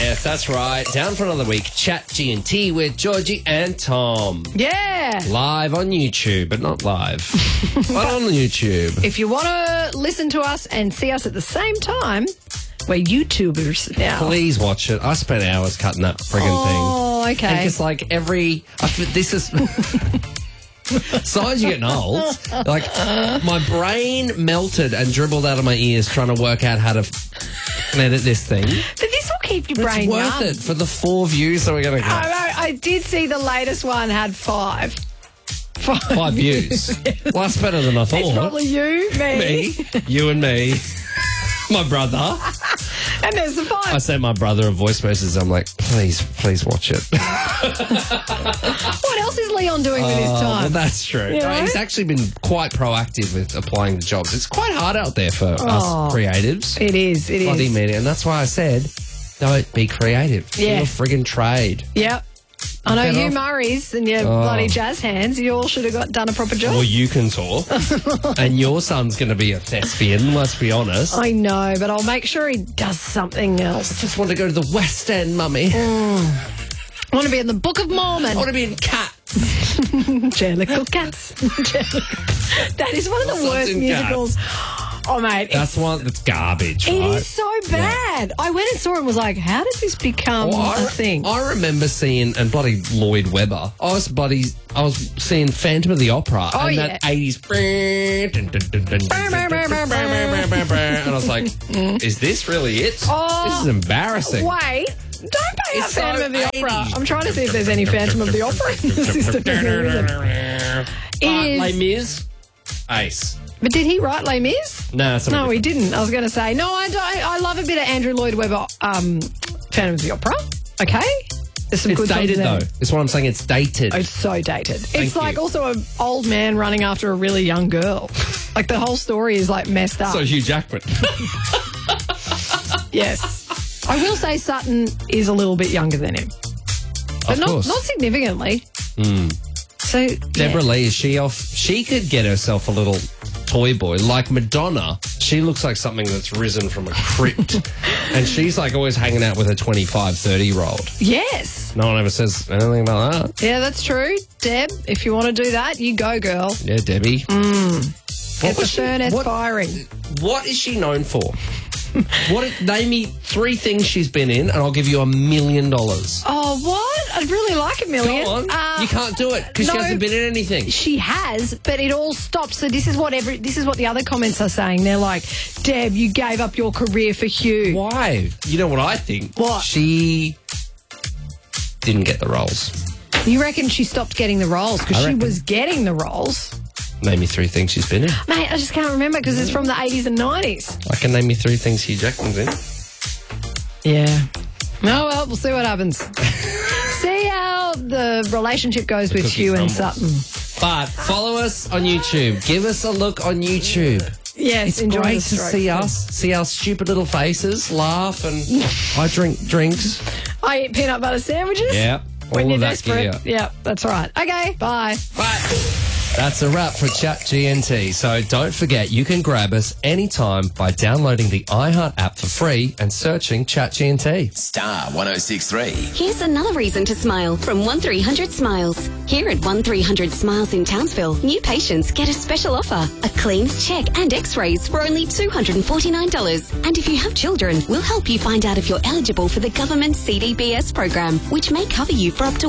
Yes, that's right. Down for another week. Chat G&T with Georgie and Tom. Yeah. Live on YouTube, but not live. But on YouTube. If you want to listen to us and see us at the same time, we're YouTubers now. Please watch it. I spent hours cutting that friggin' thing. Oh, okay. And it's like this is... So as you're getting old, like my brain melted and dribbled out of my ears trying to work out how to edit this thing. But this will keep your brain It's worth young. it for the 4 views that we're going to get. I did see the latest one had 5. 5 views. Well, that's better than I thought. It's probably you, Me, you and me, my brother. And there's the 5. I sent my brother a voice message. I'm like, please watch it. What else is Leon doing with his time? Well, that's true. You know? He's actually been quite proactive with applying the jobs. It's quite hard out there for us creatives. It is. Bloody media. And that's why I said, don't be creative. Yeah. Do a friggin' trade. Yep. I know Get you off. Murrays and your bloody jazz hands, you all should have done a proper job. Well, you can talk. And your son's going to be a thespian, let's be honest. I know, but I'll make sure he does something else. I just want to go to the West End, Mummy. I want to be in the Book of Mormon. I want to be in Cats. Jellicle Cats. That is one of the worst in musicals. Oh, mate. That's one that's garbage, It right? is so bad. I went and saw it and was like, how did this become a thing? I remember seeing, and bloody Lloyd Webber, I was seeing Phantom of the Opera and that 80s. And I was like, is this really it? This is embarrassing. Wait. Don't pay up It's Phantom so of the Opera. 80s. I'm trying to see if there's any Phantom of the Opera in the system. Les Mis, ace. But did he write Les Mis? No, No, he didn't. I was going to say, no, I don't. I love a bit of Andrew Lloyd Webber, Phantom of the Opera. Okay. There's some It's good dated, songs in though. there. It's what I'm saying. It's dated. Oh, it's so dated. Thank It's like you. also an old man running after a really young girl. Like the whole story is like messed up. So Hugh Jackman. Yes. I will say Sutton is a little bit younger than him. But not significantly. So Deborah Lee, is she off? She could get herself a little toy boy. Like Madonna, she looks like something that's risen from a crypt. And she's like always hanging out with a 25, 30-year-old. Yes. No one ever says anything about that. Yeah, that's true. Deb, if you want to do that, you go, girl. Yeah, Debbie. Get the furnace what- firing. What is she known for? Name me 3 things she's been in, and I'll give you $1 million. Oh, what? I'd really like $1 million. Go on. You can't do it because no. she hasn't been in anything. She has, but it all stopped. So this is what the other comments are saying. They're like, Deb, you gave up your career for Hugh. Why? You know what I think? What? She didn't get the roles. You reckon she stopped getting the roles because I she reckon. was getting the roles? Name me 3 things she's been in. Mate, I just can't remember because it's from the 80s and 90s. I can name you 3 things Hugh Jackman's in. Yeah. Oh, well, we'll see what happens. See how the relationship goes with cookie Hugh and crumbles. Sutton. But follow us on YouTube. Give us a look on YouTube. Yes, It's enjoy great the to strokes. see us, see our stupid little faces, laugh, and I drink drinks. I eat peanut butter sandwiches. Yeah, When all you're of that desperate. gear. Yeah, that's right. Okay, bye. But that's a wrap for Chat GNT. So don't forget, you can grab us anytime by downloading the iHeart app for free and searching Chat GNT. Star 106.3. Here's another reason to smile from 1300 Smiles. Here at 1300 Smiles in Townsville, new patients get a special offer. A clean, check and x-rays for only $249. And if you have children, we'll help you find out if you're eligible for the government CDBS program, which may cover you for up to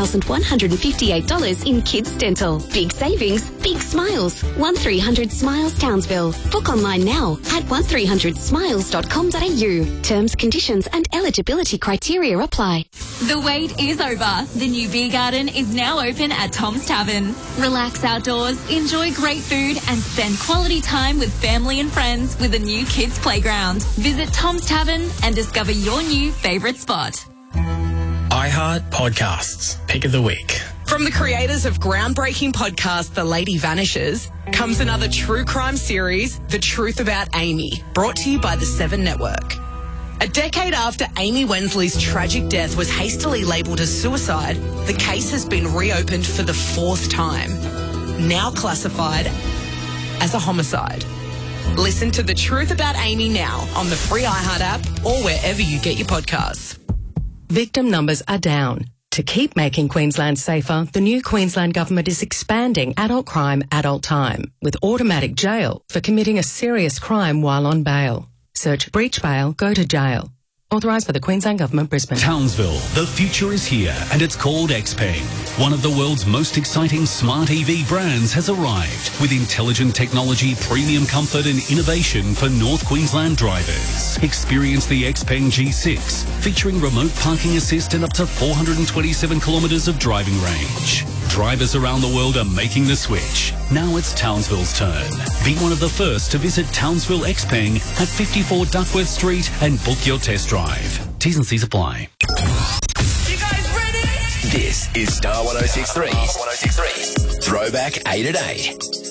$1,158 in kids dental. Big savings, big smiles. 1300 Smiles Townsville. Book online now at 1300smiles.com.au. Terms, conditions and eligibility criteria apply. The wait is over. The new beer garden is now open at Tom's Tavern. Relax outdoors, enjoy great food and spend quality time with family and friends with a new kids playground. Visit Tom's Tavern and discover your new favourite spot. iHeart Podcasts. Pick of the week. From the creators of groundbreaking podcast The Lady Vanishes comes another true crime series, The Truth About Amy, brought to you by the 7 Network. A decade after Amy Wensley's tragic death was hastily labelled as suicide, the case has been reopened for the 4th time, now classified as a homicide. Listen to The Truth About Amy now on the free iHeart app or wherever you get your podcasts. victim numbers are down. To keep making Queensland safer, the new Queensland Government is expanding adult crime, adult time, with automatic jail for committing a serious crime while on bail. Search breach bail, go to jail. Authorised by the Queensland Government, Brisbane. Townsville, the future is here and it's called XPeng. One of the world's most exciting smart EV brands has arrived with intelligent technology, premium comfort and innovation for North Queensland drivers. Experience the XPeng G6, featuring remote parking assist and up to 427 kilometres of driving range. Drivers around the world are making the switch. Now it's Townsville's turn. Be one of the first to visit Townsville XPeng at 54 Duckworth Street and book your test drive. T's and C's apply. You guys ready? This is Star 106.3's Throwback 8 at 8.